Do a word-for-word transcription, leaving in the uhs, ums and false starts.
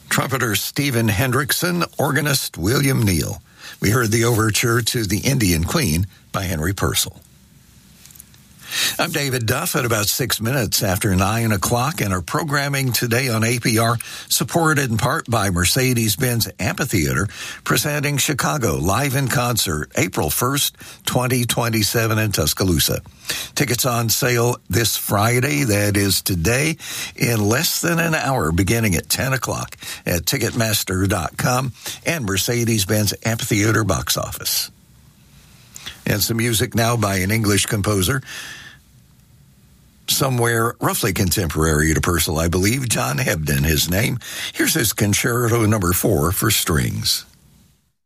Trumpeter Stephen Hendrickson, organist William Neal. We heard the overture to The Indian Queen by Henry Purcell. I'm David Duff at about six minutes after nine o'clock, and our programming today on A P R supported in part by Mercedes-Benz Amphitheater, presenting Chicago live in concert April first, twenty twenty-seven in Tuscaloosa. Tickets on sale this Friday, that is today, in less than an hour, beginning at ten o'clock at Ticketmaster dot com and Mercedes-Benz Amphitheater box office. And some music now by an English composer, somewhere roughly contemporary to Purcell, I believe, John Hebden, his name. Here's his Concerto Number Four for strings.